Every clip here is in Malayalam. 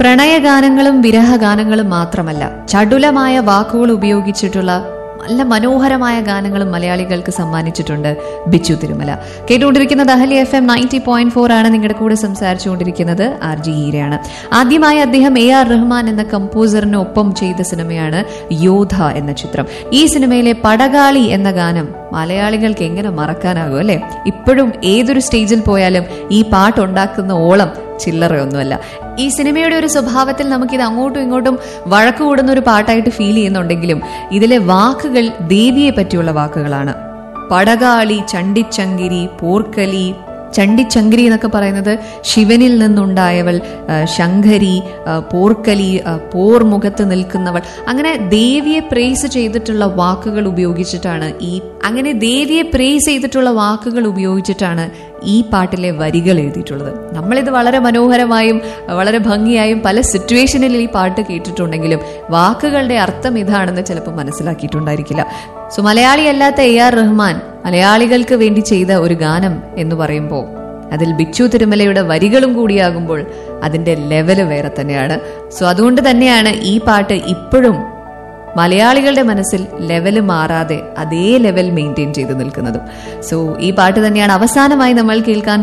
പ്രണയഗാനങ്ങളും വിരഹഗാനങ്ങളും മാത്രമല്ല, ചടുലമായ വാക്കുകൾ ഉപയോഗിച്ചിട്ടുള്ള നല്ല മനോഹരമായ ഗാനങ്ങളും മലയാളികൾക്ക് സമ്മാനിച്ചിട്ടുണ്ട് ബിച്ചു തിരുമല. കേട്ടുകൊണ്ടിരിക്കുന്നത് അഹലി FM 90.4 ആണ്. നിങ്ങളുടെ കൂടെ സംസാരിച്ചുകൊണ്ടിരിക്കുന്നത് RJ ഹീരയാണ്. ആദ്യമായി അദ്ദേഹം AR റഹ്മാൻ എന്ന കമ്പോസറിനൊപ്പം ചെയ്ത സിനിമയാണ് യോധ എന്ന ചിത്രം. ഈ സിനിമയിലെ പടകാളി എന്ന ഗാനം മലയാളികൾക്ക് എങ്ങനെ മറക്കാനാകും അല്ലെ? ഇപ്പോഴും ഏതൊരു സ്റ്റേജിൽ പോയാലും ഈ പാട്ടുണ്ടാക്കുന്ന ഓളം ചില്ലറയൊന്നുമല്ല. ഈ സിനിമയുടെ ഒരു സ്വഭാവത്തിൽ നമുക്കിത് അങ്ങോട്ടും ഇങ്ങോട്ടും വഴക്ക് കൂടുന്ന ഒരു പാട്ടായിട്ട് ഫീൽ ചെയ്യുന്നുണ്ടെങ്കിലും ഇതിലെ വാക്കുകൾ ദേവിയെ പറ്റിയുള്ള വാക്കുകളാണ്. പടകാളി, ചണ്ടിച്ചങ്കിരി, പോർക്കലി. ചണ്ടിച്ചങ്കിരി എന്നൊക്കെ പറയുന്നത് ശിവനിൽ നിന്നുണ്ടായവൾ, ശങ്കരി, പോർക്കലി, പോർമുഖത്ത് നിൽക്കുന്നവൾ. അങ്ങനെ ദേവിയെ പ്രേസ് ചെയ്തിട്ടുള്ള വാക്കുകൾ ഉപയോഗിച്ചിട്ടാണ് ഈ പാട്ടിലെ വരികൾ എഴുതിയിട്ടുള്ളത്. നമ്മളിത് വളരെ മനോഹരമായും വളരെ ഭംഗിയായും പല സിറ്റുവേഷനിൽ ഈ പാട്ട് കേട്ടിട്ടുണ്ടെങ്കിലും വാക്കുകളുടെ അർത്ഥം ഇതാണെന്ന് ചിലപ്പോൾ മനസ്സിലാക്കിയിട്ടുണ്ടായിരിക്കില്ല. സോ മലയാളിയല്ലാത്ത AR റഹ്മാൻ മലയാളികൾക്ക് വേണ്ടി ചെയ്ത ഒരു ഗാനം എന്ന് പറയുമ്പോൾ അതിൽ ബിച്ചു തിരുമലയുടെ വരികളും കൂടിയാകുമ്പോൾ അതിന്റെ ലെവല് വേറെ തന്നെയാണ്. സോ അതുകൊണ്ട് തന്നെയാണ് ഈ പാട്ട് ഇപ്പോഴും മലയാളികളുടെ മനസ്സിൽ ലെവല് മാറാതെ അതേ ലെവൽ മെയിൻറ്റെയിൻ ചെയ്ത് നിൽക്കുന്നതും. സോ ഈ പാട്ട് തന്നെയാണ് അവസാനമായി നമ്മൾ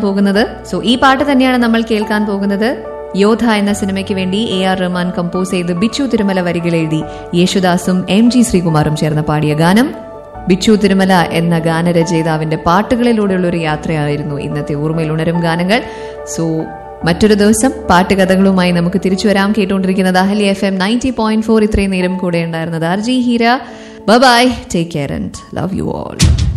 കേൾക്കാൻ പോകുന്നത്. യോധ എന്ന സിനിമയ്ക്ക് വേണ്ടി AR റഹ്മാൻ കമ്പോസ് ചെയ്ത് ബിച്ചു തിരുമല വരികൾ എഴുതി യേശുദാസും MG ശ്രീകുമാറും ചേർന്ന് പാടിയ ഗാനം. ബിച്ചു തിരുമല എന്ന ഗാനരചയിതാവിന്റെ പാട്ടുകളിലൂടെയുള്ള ഒരു യാത്രയായിരുന്നു ഇന്നത്തെ ഓർമ്മയിൽ ഉണരും ഗാനങ്ങൾ. സോ മറ്റൊരു ദിവസം പാട്ടുകഥകളുമായി നമുക്ക് തിരിച്ചു വരാം. കേട്ടുകൊണ്ടിരിക്കുന്നത് അഹലി FM 90.4. ഇത്രയും നേരം കൂടെ ഉണ്ടായിരുന്നത് RJ Heera. By, take care and love you all.